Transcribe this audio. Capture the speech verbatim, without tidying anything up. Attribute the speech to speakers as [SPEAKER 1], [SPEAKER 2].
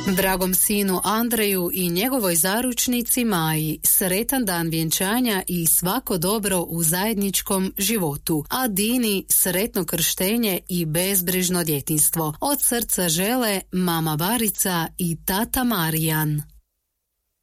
[SPEAKER 1] Dragom sinu Andreju i njegovoj zaručnici Maji sretan dan vjenčanja i svako dobro u zajedničkom životu, a Dini sretno krštenje i bezbrižno djetinjstvo. Od srca žele mama Barica i tata Marijan.